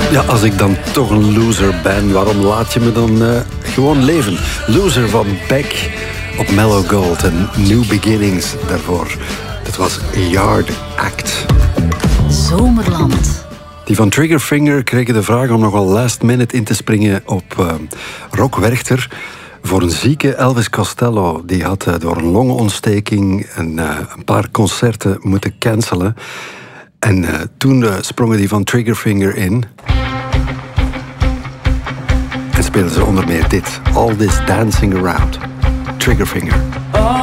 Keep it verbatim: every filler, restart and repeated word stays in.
Ja, als ik dan toch een loser ben, waarom laat je me dan uh, gewoon leven? Loser van Beck op Mellow Gold en New Beginnings daarvoor. Dat was Yard Act. Zomerland. Die van Triggerfinger kregen de vraag om nogal last minute in te springen op uh, Rock Werchter voor een zieke Elvis Costello. Die had uh, door een longontsteking een, uh, een paar concerten moeten cancelen. En uh, toen uh, sprongen die van Triggerfinger in. En speelden ze onder meer dit. All This Dancing Around. Triggerfinger.